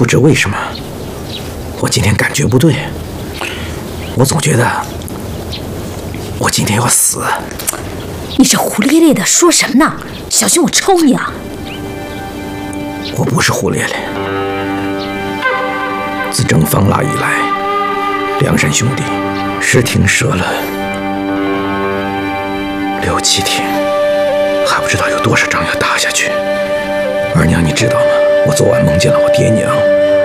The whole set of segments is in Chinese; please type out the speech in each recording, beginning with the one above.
不知为什么，我今天感觉不对，我总觉得我今天要死。 你这胡咧咧的说什么呢？小心我抽你啊！ 我不是胡咧咧。自征方腊以来，梁山兄弟是听说了6、7天，还不知道有多少仗要打下去。二娘，你知道吗？我昨晚梦见了我爹娘，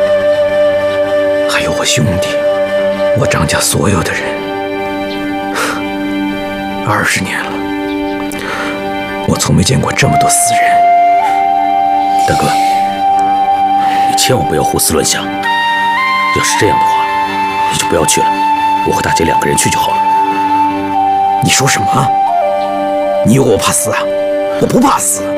还有我兄弟，我张家所有的人。20年了，我从没见过这么多死人。 大哥，你千万不要胡思乱想。要是这样的话，你就不要去了，我和大姐2个人去就好了。 你说什么？你以为我怕死啊？我不怕死。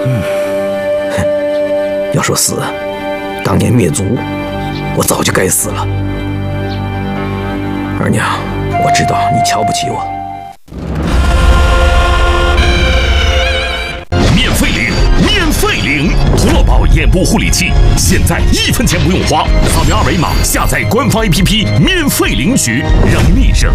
要说死，当年灭族，我早就该死了。二娘，我知道你瞧不起我。 免费领童乐宝眼部护理器，现在1分钱不用花，扫描2维码下载官方 APP 免费领取，让你省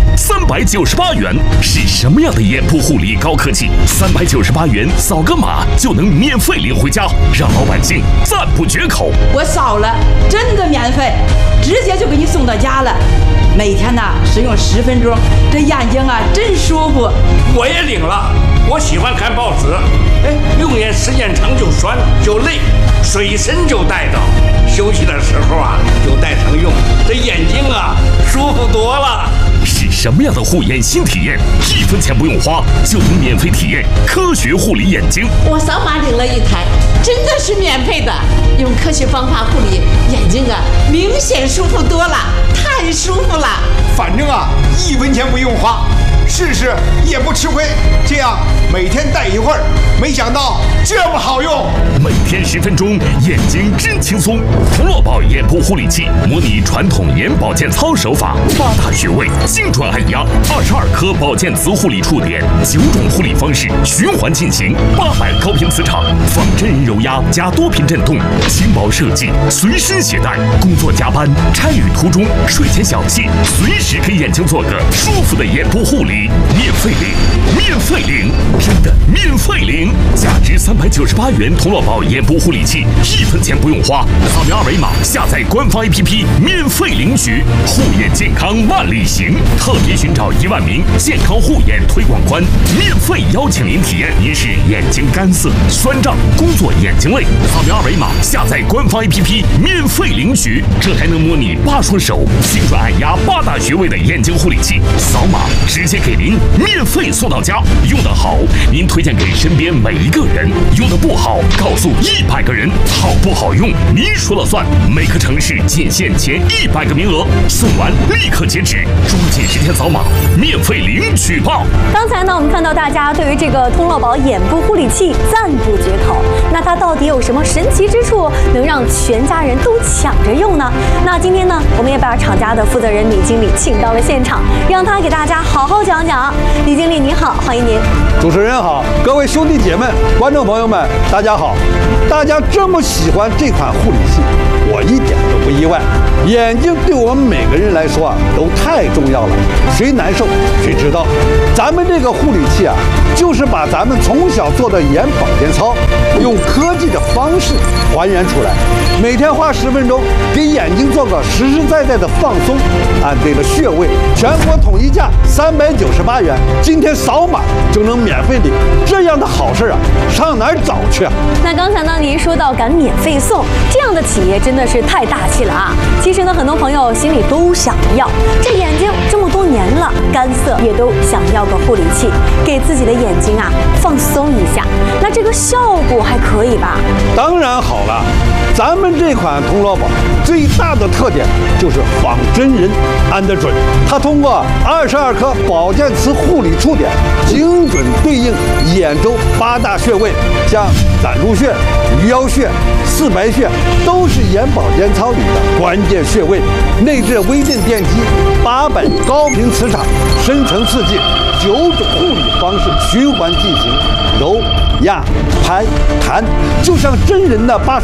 398元。是什么样的眼部护理高科技？398元扫个码就能免费领回家，让老百姓赞不绝口。 我扫了，真的免费，直接就给你送到家了。每天呢使用10分钟，这眼睛啊真舒服。 我也领了，我喜欢看报纸，用眼时间长就酸就累，随身就带着，休息的时候啊就带上用，这眼睛啊舒服多了。 是什么样的护眼新体验？1分钱不用花就能免费体验科学护理眼睛。 我扫码领了1台，真的是免费的，用科学方法护理眼睛啊，明显舒服多了，太舒服了。 反正啊，1分钱不用花，试试也不吃亏。这样每天戴一会儿，没想到这么好用。 每天10分钟，眼睛真轻松。童乐宝眼部护理器模拟传统眼保健操手法，8大穴位，精准按压，22颗保健磁护理触点，9种护理方式循环进行，800高频磁场，仿真人揉压加多频震动，轻薄设计，随身携带，工作加班、差旅途中、睡前小憩，随时给眼睛做个舒服的眼部护理，免费领，免费领，真的免费领！价值398元童乐宝眼部护理器，1分钱不用花，扫描2维码下载官方 APP 免费领取，护眼健康万里行，特别寻找1万名健康护眼推广官，免费邀请您体验。您是眼睛干涩、酸胀、工作眼睛累，扫描2维码下载官方 APP 免费领取，这还能模拟8双手精准按压8大穴位的眼睛护理器，扫码直接给您免费送到家。用得好，您推荐给身边每一个人；用得不好，告诉100个人。好不好用，您说了算。每个城市仅限前100个名额，送完立刻截止，抓紧时间扫码，免费领取吧。 刚才呢，我们看到大家对于这个童乐宝眼部护理器赞不绝口。那它到底有什么神奇之处，能让全家人都抢着用呢？那今天呢，我们也把厂家的负责人李经理请到了现场，让他给大家好好讲讲。李经理您好，欢迎您。 主持人好，各位兄弟姐妹、观众朋友们，大家好！大家这么喜欢这款护理器，我一点都不意外。眼睛对我们每个人来说啊，都太重要了，谁难受谁知道。咱们这个护理器啊，就是把咱们从小做的眼保健操，用科技的方式还原出来。每天花10分钟，给眼睛做个实实在在的放松，按对了穴位，全国统一价398元。今天扫码就能免费领，这样的好事啊，上哪儿找去啊？ 那刚才呢，您说到敢免费送，这样的企业真的是太大气了啊！其实呢，很多朋友心里都想要，这眼睛这么多年了，干涩也都想要个护理器，给自己的眼睛啊放松一下。那这个效果还可以吧？ 当然好了，咱们这款童乐宝最大的特点就是仿真人按得准，它通过22颗保健磁护理触点，精准对应眼周8大穴位，像攒竹穴、鱼腰穴、四白穴，都是眼保健操里的关键穴位。内置微电电机，800高频磁场，深层刺激，9种护理方式循环进行，揉、压、拍、弹，就像真人的8